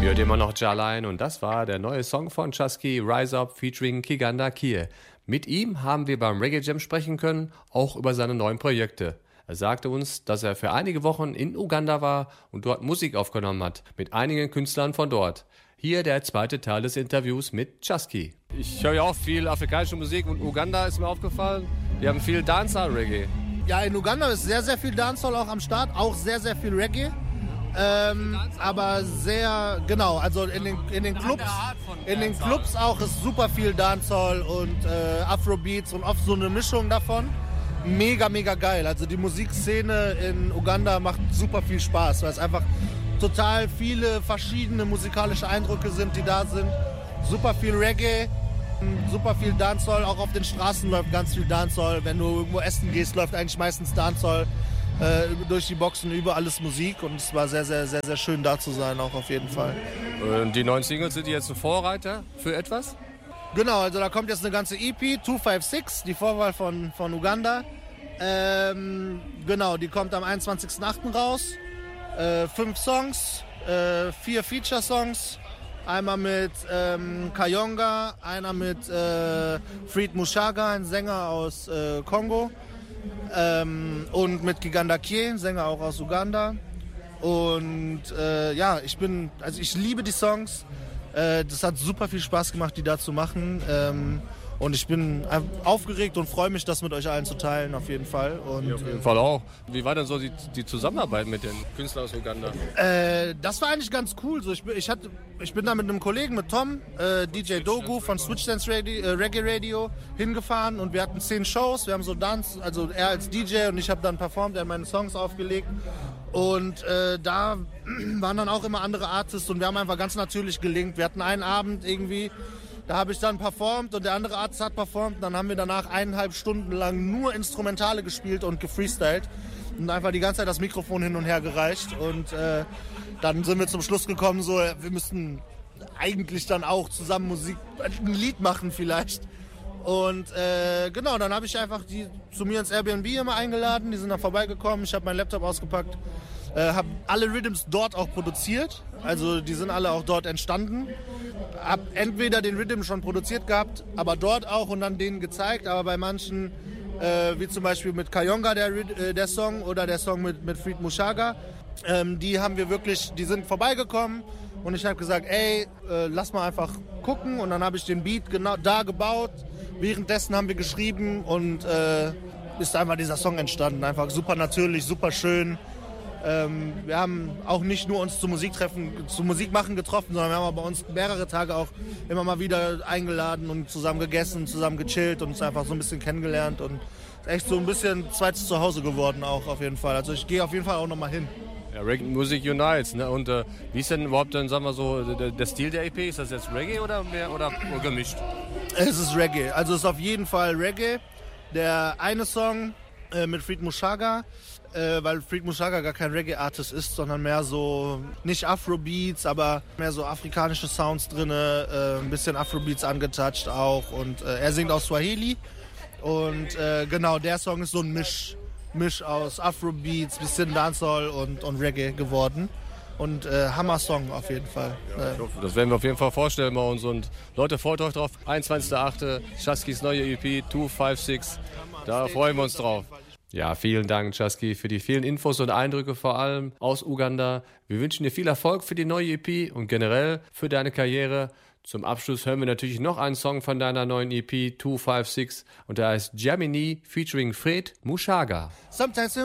Hört immer noch Jalain und das war der neue Song von Chusky, Rise Up featuring Kiganda Kier. Mit ihm haben wir beim Reggae Jam sprechen können, auch über seine neuen Projekte. Er sagte uns, dass er für einige Wochen in Uganda war und dort Musik aufgenommen hat, mit einigen Künstlern von dort. Hier der zweite Teil des Interviews mit Chusky. Ich höre ja auch viel afrikanische Musik und Uganda ist mir aufgefallen. Wir haben viel Dancehall-Reggae. Ja, in Uganda ist sehr, sehr viel Dancehall auch am Start, auch sehr, sehr viel Reggae. Aber sehr, genau, also in den Clubs auch ist super viel Dancehall und Afrobeats und oft so eine Mischung davon. Mega, mega geil. Also die Musikszene in Uganda macht super viel Spaß, weil es einfach total viele verschiedene musikalische Eindrücke sind, die da sind. Super viel Reggae, super viel Dancehall, auch auf den Straßen läuft ganz viel Dancehall. Wenn du irgendwo essen gehst, läuft eigentlich meistens Dancehall. Durch die Boxen überall ist Musik und es war sehr, sehr, sehr, sehr schön da zu sein, auch auf jeden Fall. Und die neuen Singles, sind die jetzt ein Vorreiter für etwas? Genau, also da kommt jetzt eine ganze EP, 256, die Vorwahl von Uganda. Genau, die kommt am 21.08. raus. 5 Songs, 4 Feature-Songs. Einmal mit Kayonga, einer mit Fred Mushaga, ein Sänger aus Kongo. Und mit Kiganda Kier, Sänger auch aus Uganda. Und ja, ich liebe die Songs. Das hat super viel Spaß gemacht, die da zu machen. Und ich bin aufgeregt und freue mich, das mit euch allen zu teilen, auf jeden Fall. Und, ja, auf jeden Fall auch. Wie war denn so die Zusammenarbeit mit den Künstlern aus Uganda? Das war eigentlich ganz cool. So, ich bin da mit einem Kollegen, mit Tom, DJ Dogu von Switch Dance Reggae Radio hingefahren und wir hatten 10 Shows. Wir haben so Dance, also er als DJ und ich habe dann performt, er hat meine Songs aufgelegt. Und da waren dann auch immer andere Artists und wir haben einfach ganz natürlich gelinkt. Wir hatten einen Abend irgendwie, da habe ich dann performt und der andere Artist hat performt. Dann haben wir danach 1,5 Stunden lang nur Instrumentale gespielt und gefreestylt und einfach die ganze Zeit das Mikrofon hin und her gereicht. Und dann sind wir zum Schluss gekommen, so wir müssten eigentlich dann auch zusammen ein Lied machen vielleicht. Und genau, dann habe ich einfach die zu mir ins Airbnb immer eingeladen, die sind dann vorbeigekommen, ich habe meinen Laptop ausgepackt, habe alle Rhythms dort auch produziert, also die sind alle auch dort entstanden. Habe entweder den Rhythm schon produziert gehabt, aber dort auch und dann denen gezeigt, aber bei manchen, wie zum Beispiel mit Kayonga der Song oder der Song mit Fred Mushaga, die sind vorbeigekommen und ich habe gesagt, ey, lass mal einfach gucken und dann habe ich den Beat genau da gebaut. Währenddessen haben wir geschrieben und ist einfach dieser Song entstanden. Einfach super natürlich, super schön. Wir haben auch nicht nur uns zum Musikmachen getroffen, sondern wir haben bei uns mehrere Tage auch immer mal wieder eingeladen und zusammen gegessen, zusammen gechillt und uns einfach so ein bisschen kennengelernt. Und ist echt so ein bisschen zweites Zuhause geworden auch auf jeden Fall. Also ich gehe auf jeden Fall auch nochmal hin. Ja, Reggae Music Unites, ne? Und wie ist denn überhaupt dann, sagen wir so, der Stil der EP? Ist das jetzt Reggae oder mehr oder gemischt? Es ist Reggae, also es ist auf jeden Fall Reggae. Der eine Song mit Fred Mushaga, weil Fred Mushaga gar kein Reggae-Artist ist, sondern mehr so, nicht Afrobeats, aber mehr so afrikanische Sounds drin, ein bisschen Afrobeats angetoucht auch und er singt aus Swahili und genau, der Song ist so ein Misch aus Afrobeats, bisschen Dancehall und Reggae geworden. Und Hammer-Song auf jeden Fall. Ja, das werden wir auf jeden Fall vorstellen bei uns. Und Leute, freut euch drauf. 21.08. Chuskys neue EP 256. Da freuen wir uns drauf. Ja, vielen Dank, Chusky, für die vielen Infos und Eindrücke, vor allem aus Uganda. Wir wünschen dir viel Erfolg für die neue EP und generell für deine Karriere. Zum Abschluss hören wir natürlich noch einen Song von deiner neuen EP 256 und der heißt Gemini featuring Fred Mushaga. Sometimes